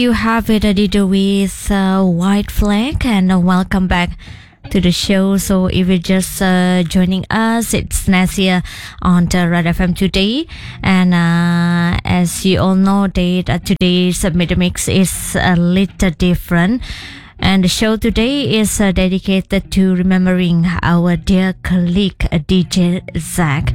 You have it, Adido, with White Flag, and welcome back to the show. So if you're just joining us, it's Nasia on the Red FM today, and as you all know, today's Mid Mix is a little different. And the show today is dedicated to remembering our dear colleague, DJ Zach.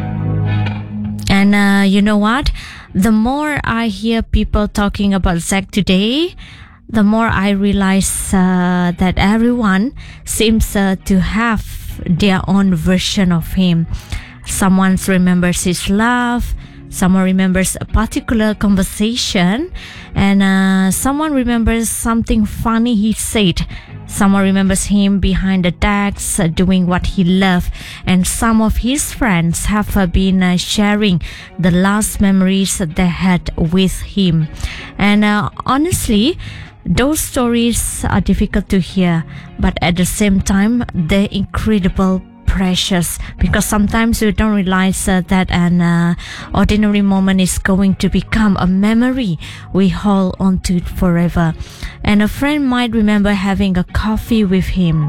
And you know what? The more I hear people talking about Zach today, the more I realize that everyone seems to have their own version of him. Someone remembers his laugh, someone remembers a particular conversation, and someone remembers something funny he said. Someone remembers him behind the decks doing what he loved, and some of his friends have been sharing the last memories that they had with him. And honestly, those stories are difficult to hear, but at the same time, they're incredible precious, because sometimes we don't realize that an ordinary moment is going to become a memory we hold on to forever. And a friend might remember having a coffee with him,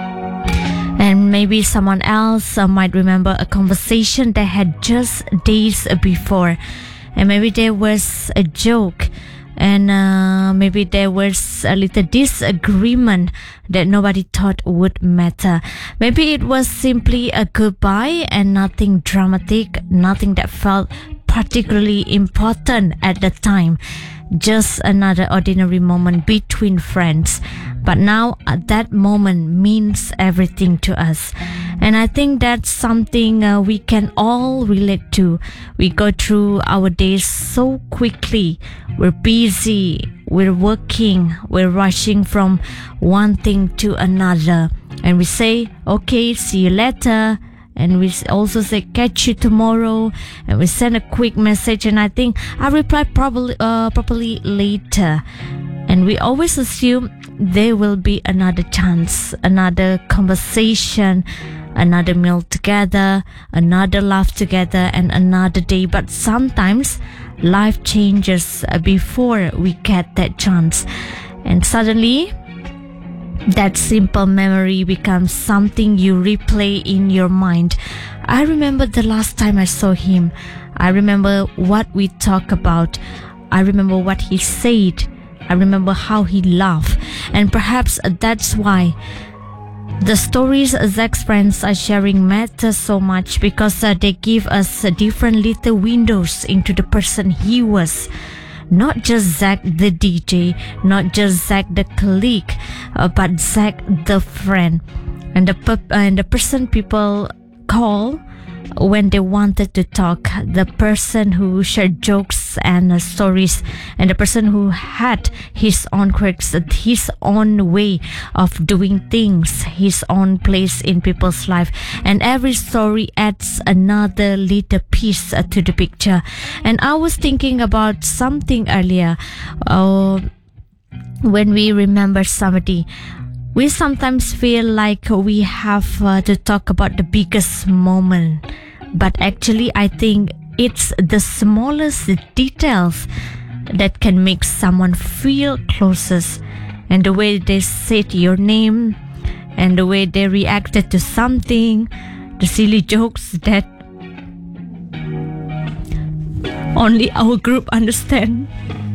and maybe someone else might remember a conversation they had just days before, and maybe there was a joke, and maybe there was a little disagreement that nobody thought would matter. Maybe it was simply a goodbye and nothing dramatic, nothing that felt particularly important at the time. Just another ordinary moment between friends. But now that moment means everything to us. And I think that's something we can all relate to. We go through our days so quickly. We're busy, we're working, we're rushing from one thing to another. And we say, okay, see you later. And we also say, catch you tomorrow. And we send a quick message, and I think I'll reply properly later. And we always assume there will be another chance, another conversation, another meal together, another laugh together, and another day. But sometimes life changes before we get that chance. And suddenly, that simple memory becomes something you replay in your mind. I remember the last time I saw him. I remember what we talked about. I remember what he said. I remember how he laughed. And perhaps that's why the stories Zach's friends are sharing matter so much, because they give us different little windows into the person he was. Not just Zach the DJ, not just Zach the colleague, but Zach the friend, and the person people call when they wanted to talk, the person who shared jokes and stories, and the person who had his own quirks, his own way of doing things, his own place in people's life. And every story adds another little piece to the picture. And I was thinking about something earlier. When we remember somebody, we sometimes feel like we have to talk about the biggest moment. But actually, I think it's the smallest details that can make someone feel closest. And the way they said your name, and the way they reacted to something, the silly jokes that only our group understand.